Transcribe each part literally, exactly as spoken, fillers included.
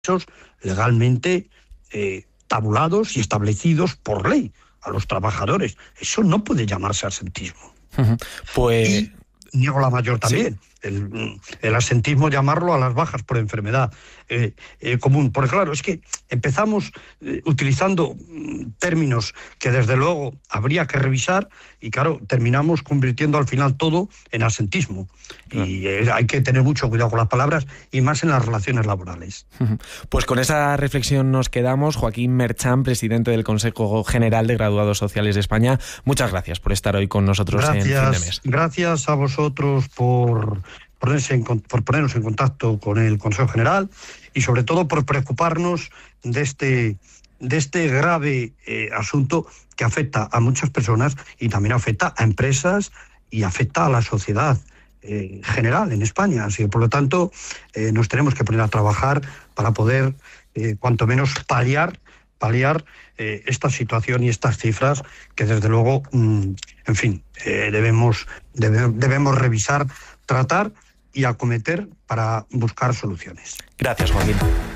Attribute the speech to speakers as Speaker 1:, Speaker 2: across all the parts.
Speaker 1: legalmente eh, tabulados y establecidos por ley a los trabajadores. Eso no puede llamarse asentismo.
Speaker 2: Uh-huh. Pues...
Speaker 1: Y niego la mayor también. Sí. El, el asentismo, llamarlo a las bajas por enfermedad eh, eh, común. Porque claro, es que empezamos eh, utilizando términos que desde luego habría que revisar y claro, terminamos convirtiendo al final todo en asentismo. Claro. Y eh, hay que tener mucho cuidado con las palabras y más en las relaciones laborales.
Speaker 2: Pues con esa reflexión nos quedamos. Joaquín Merchán, presidente del Consejo General de Graduados Sociales de España, muchas gracias por estar hoy con nosotros
Speaker 1: gracias,
Speaker 2: en Fin de Mes.
Speaker 1: Gracias a vosotros por... Ponerse en, por ponernos en contacto con el Consejo General y sobre todo por preocuparnos de este, de este grave eh, asunto que afecta a muchas personas y también afecta a empresas y afecta a la sociedad eh, general en España. Así que, por lo tanto, eh, nos tenemos que poner a trabajar para poder, eh, cuanto menos, paliar, paliar eh, esta situación y estas cifras que, desde luego, mmm, en fin, eh, debemos, debe, debemos revisar, tratar y acometer para buscar soluciones.
Speaker 2: Gracias, Joaquín.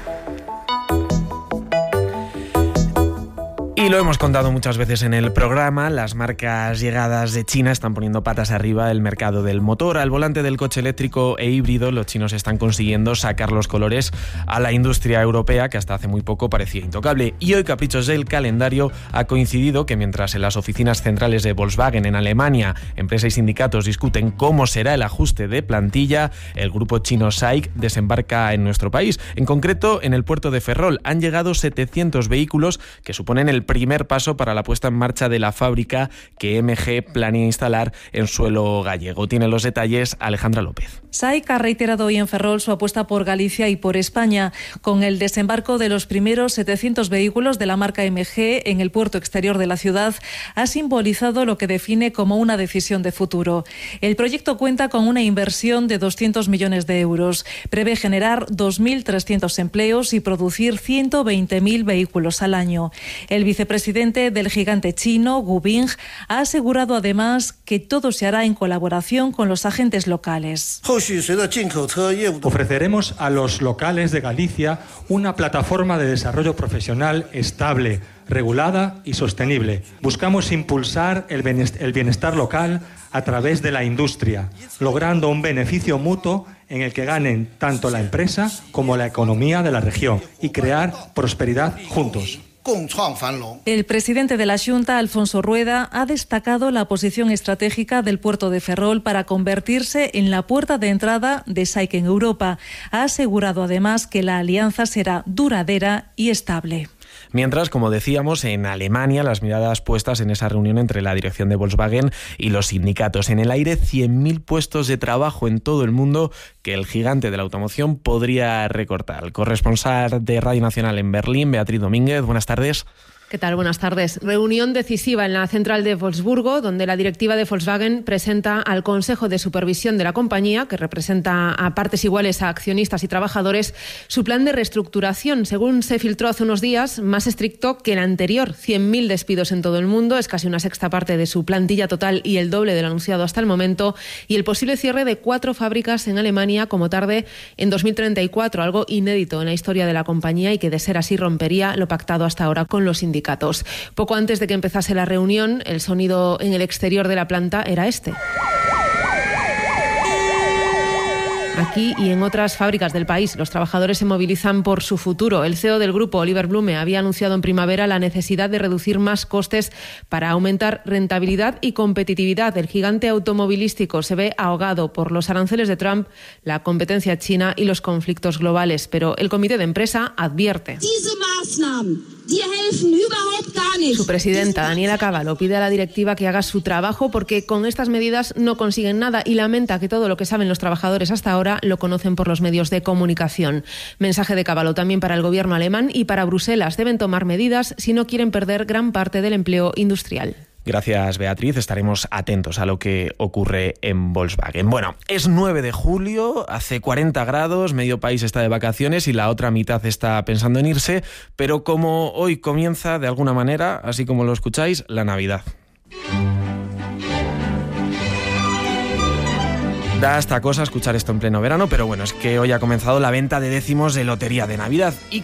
Speaker 2: Y lo hemos contado muchas veces en el programa, las marcas llegadas de China están poniendo patas arriba el mercado del motor. Al volante del coche eléctrico e híbrido, los chinos están consiguiendo sacar los colores a la industria europea, que hasta hace muy poco parecía intocable. Y hoy, caprichos del calendario, ha coincidido que mientras en las oficinas centrales de Volkswagen en Alemania, empresa y sindicatos discuten cómo será el ajuste de plantilla, el grupo chino S A I C desembarca en nuestro país. En concreto, en el puerto de Ferrol han llegado setecientos vehículos que suponen el primer paso para la puesta en marcha de la fábrica que M G planea instalar en suelo gallego. Tiene los detalles Alejandra López.
Speaker 3: S A I C ha reiterado hoy en Ferrol su apuesta por Galicia y por España, con el desembarco de los primeros setecientos vehículos de la marca M G en el puerto exterior de la ciudad. Ha simbolizado lo que define como una decisión de futuro. El proyecto cuenta con una inversión de doscientos millones de euros. Prevé generar dos mil trescientos empleos y producir ciento veinte mil vehículos al año. El vicepresidente del gigante chino, Gu Bing, ha asegurado además que todo se hará en colaboración con los agentes locales.
Speaker 4: Ofreceremos a los locales de Galicia una plataforma de desarrollo profesional estable, regulada y sostenible. Buscamos impulsar el bienestar local a través de la industria, logrando un beneficio mutuo en el que ganen tanto la empresa como la economía de la región y crear prosperidad juntos.
Speaker 3: El presidente de la Xunta, Alfonso Rueda, ha destacado la posición estratégica del puerto de Ferrol para convertirse en la puerta de entrada de S A I C en Europa. Ha asegurado además que la alianza será duradera y estable.
Speaker 2: Mientras, como decíamos, en Alemania las miradas puestas en esa reunión entre la dirección de Volkswagen y los sindicatos. En el aire, cien mil puestos de trabajo en todo el mundo que el gigante de la automoción podría recortar. Corresponsal de Radio Nacional en Berlín, Beatriz Domínguez, buenas tardes.
Speaker 5: ¿Qué tal? Buenas tardes. Reunión decisiva en la central de Wolfsburgo, donde la directiva de Volkswagen presenta al Consejo de Supervisión de la compañía, que representa a partes iguales a accionistas y trabajadores, su plan de reestructuración. Según se filtró hace unos días, más estricto que el anterior. cien mil despidos en todo el mundo, es casi una sexta parte de su plantilla total y el doble de lo anunciado hasta el momento. Y el posible cierre de cuatro fábricas en Alemania como tarde en dos mil treinta y cuatro, algo inédito en la historia de la compañía y que, de ser así, rompería lo pactado hasta ahora con los sindicatos. Poco antes de que empezase la reunión, el sonido en el exterior de la planta era este. Aquí y en otras fábricas del país, los trabajadores se movilizan por su futuro. El C E O del grupo, Oliver Blume, había anunciado en primavera la necesidad de reducir más costes para aumentar rentabilidad y competitividad. El gigante automovilístico se ve ahogado por los aranceles de Trump, la competencia china y los conflictos globales. Pero el comité de empresa advierte. Su presidenta, Daniela Cavallo, pide a la directiva que haga su trabajo porque con estas medidas no consiguen nada y lamenta que todo lo que saben los trabajadores hasta ahora lo conocen por los medios de comunicación. Mensaje de Cavallo también para el gobierno alemán y para Bruselas. Deben tomar medidas si no quieren perder gran parte del empleo industrial.
Speaker 2: Gracias, Beatriz. Estaremos atentos a lo que ocurre en Volkswagen. Bueno, es nueve de julio, hace cuarenta grados, medio país está de vacaciones y la otra mitad está pensando en irse, pero como hoy comienza de alguna manera, así como lo escucháis, la Navidad. Da hasta cosa escuchar esto en pleno verano, pero bueno, es que hoy ha comenzado la venta de décimos de Lotería de Navidad y